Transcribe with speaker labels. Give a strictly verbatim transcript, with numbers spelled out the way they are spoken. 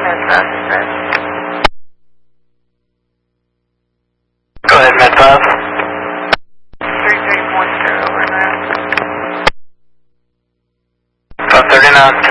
Speaker 1: Go ahead, Med five.
Speaker 2: three three point zero, over now.
Speaker 1: five thirty-nine.